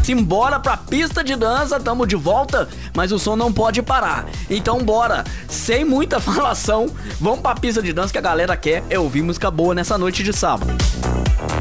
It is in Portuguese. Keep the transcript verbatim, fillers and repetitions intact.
Simbora pra pista de dança, tamo de volta, mas o som não pode parar. Então bora, sem muita falação, vamos pra pista de dança que a galera quer é ouvir música boa nessa noite de sábado.